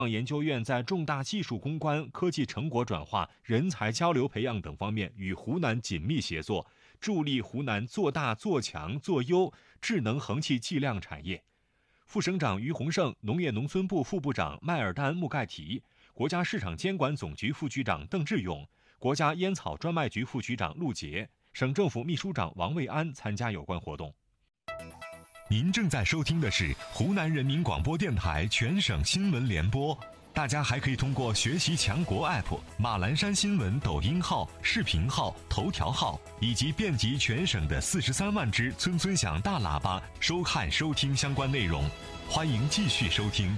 研究院在重大技术攻关、科技成果转化、人才交流培养等方面与湖南紧密协作，助力湖南做大做强做优智能恒气计量产业。副省长于洪胜、农业农村部副部长麦尔丹·穆盖提、国家市场监管总局副局长邓志勇、国家烟草专卖局副局长陆杰、省政府秘书长王卫安参加有关活动。 您正在收听的是湖南人民广播电台全省新闻联播。大家还可以通过学习强国 App、马栏山新闻抖音号、视频号、头条号以及遍及全省的43万只村村响大喇叭收看收听相关内容。欢迎继续收听。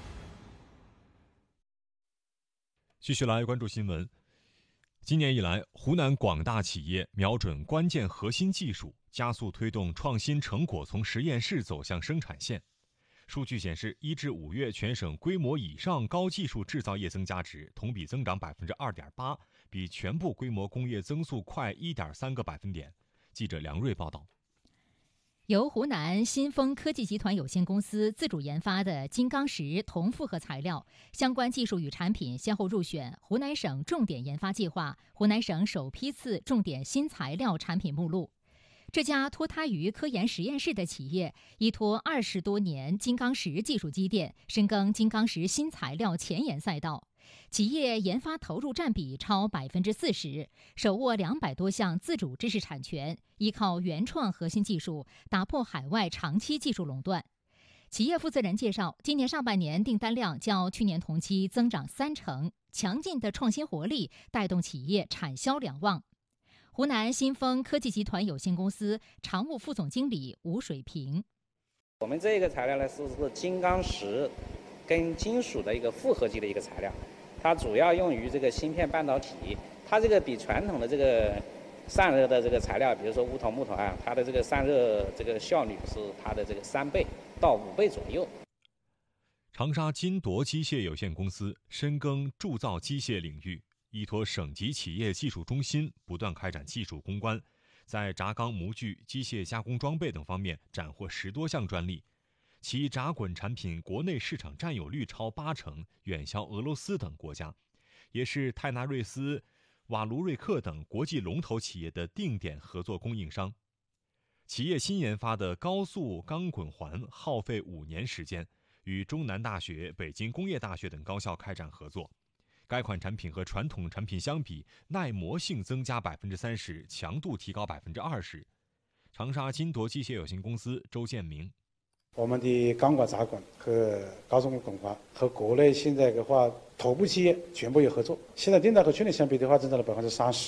继续来关注新闻。今年以来，湖南广大企业瞄准关键核心技术，加速推动创新成果从实验室走向生产线。数据显示，1至5月全省规模以上高技术制造业增加值同比增长 2.8%， 比全部规模工业增速快 1.3个百分点。记者梁瑞报道。 由湖南新丰科技集团有限公司自主研发的金刚石铜复合材料相关技术与产品先后入选湖南省重点研发计划、湖南省首批次重点新材料产品目录。这家脱胎于科研实验室的企业，依托20多年金刚石技术积淀，深耕金刚石新材料前沿赛道。企业研发投入占比超 40%， 手握200多项自主知识产权，依靠原创核心技术打破海外长期技术垄断。企业负责人介绍，今年上半年订单量较去年同期增长30%，强劲的创新活力带动企业产销两旺。湖南新丰科技集团有限公司常务副总经理吴水平： 我们这个材料呢是金刚石跟金属的一个复合基的一个材料，它主要用于这个芯片半导体。它这个比传统的这个散热的这个材料，比如说钨铜、木头啊，它的这个散热这个效率是它的这个3倍到5倍左右。 长沙金铎机械有限公司深耕铸造机械领域，依托省级企业技术中心不断开展技术攻关，在轧钢模具、机械加工装备等方面斩获10多项专利。其轧滚产品国内市场占有率超80%，远销俄罗斯等国家，也是泰纳瑞斯、瓦卢瑞克等国际龙头企业的定点合作供应商。企业新研发的高速钢滚环耗费5年时间，与中南大学、北京工业大学等高校开展合作。该款产品和传统产品相比，耐磨性增加 30%， 强度提高 20%。长沙金铎机械有限公司周建明： 我们的钢管、轧滚和高速滚环和国内现在的话头部企业全部有合作，现在订单和去年相比的话增长了 30%。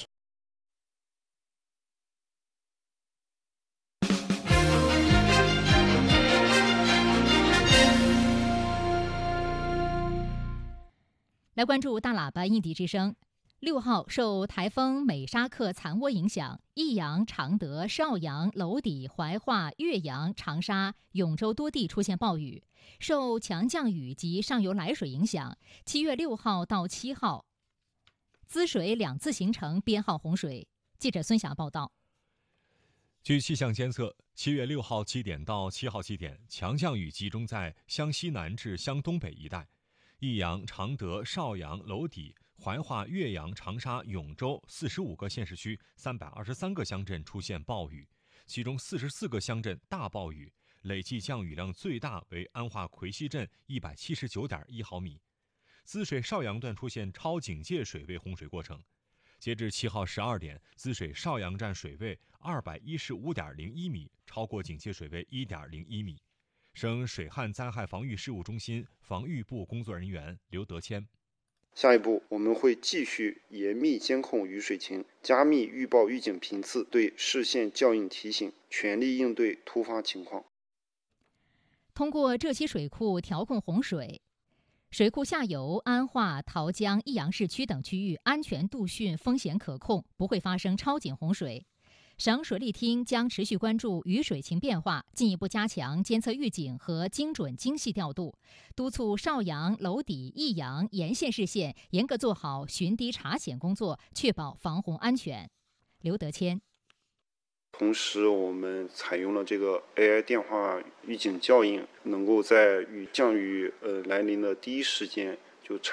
来关注大喇叭应急之声。6号受台风美沙克残涡影响，益阳、常德、邵阳、娄底、怀化、岳阳、长沙、永州多地出现暴雨。受强降雨及上游来水影响，7月6号到7号，滋水2次形成编号洪水。记者孙霞报道。 据气象监测，7月6号7点到7号7点，强降雨集中在湘西南至湘东北一带。益阳、常德、邵阳、娄底、怀化、岳阳、长沙、永州45个县市区323个乡镇出现暴雨，其中44个乡镇大暴雨，累计降雨量最大为安化奎西镇179.1毫米。滋水邵阳段出现超警戒水位洪水过程。截至7号12点，滋水邵阳站水位215.01米，超过警戒水位1.01米。省水旱灾害防御事务中心防御部工作人员刘德谦： 下一步，我们会继续严密监控雨水情，加密预报预警频次，对市县校应提醒，全力应对突发情况。 通过浙西水库调控洪水，水库下游安化、桃江、益阳市区等区域安全度汛风险可控，不会发生超警洪水。省水利厅将持续关注雨水情变化，进一步加强监测预警和精准精细调度，督促邵阳、娄底、益阳沿线市县严格做好巡堤查险工作，确保防洪安全。刘德谦： 同时，我们采用了这个 AI 电话预警校应，能够在降雨来临的第一时间就